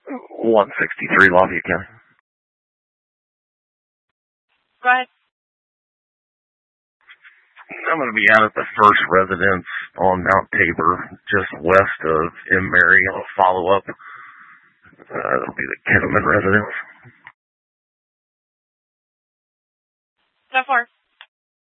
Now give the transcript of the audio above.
163 Lafayette County. Go ahead. I'm going to be out at the first residence on Mount Tabor, just west of M. Mary. I'll follow up. It'll be the Kenneman residence. So far.